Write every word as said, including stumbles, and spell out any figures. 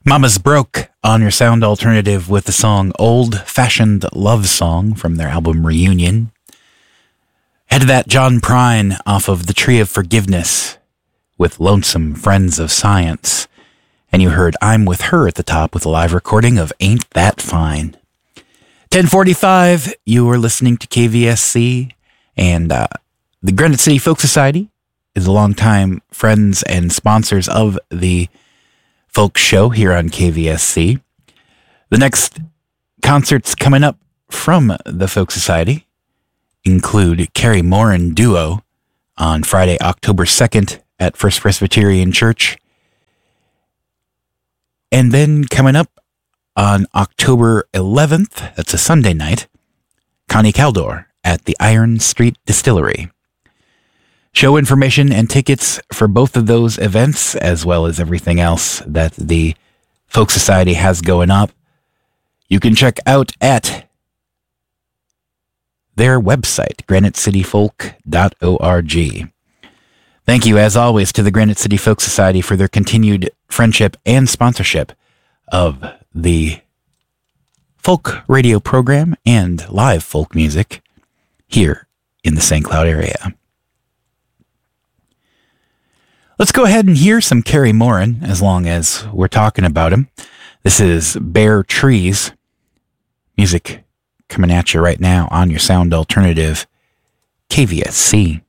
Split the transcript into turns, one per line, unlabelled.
Mama's Broke on your sound alternative with the song Old Fashioned Love Song from their album Reunion. Ahead of that, John Prine off of The Tree of Forgiveness with Lonesome Friends of Science. And you heard I'm With Her at the top with a live recording of Ain't That Fine. ten forty-five, you are listening to K V S C, and uh, the Granite City Folk Society is a longtime friends and sponsors of the folk show here on K V S C. The next concerts coming up from the Folk Society include Carrie Morin Duo on Friday, October second at First Presbyterian Church. And then coming up on October eleventh, that's a Sunday night, Connie Caldor at the Iron Street Distillery. Show information and tickets for both of those events, as well as everything else that the Folk Society has going up, you can check out at their website, granite city folk dot org. Thank you, as always, to the Granite City Folk Society for their continued friendship and sponsorship of the folk radio program and live folk music here in the Saint Cloud area. Let's go ahead and hear some Carrie Morin, as long as we're talking about him. This is Bare Trees. Music coming at you right now on your sound alternative, K V S C.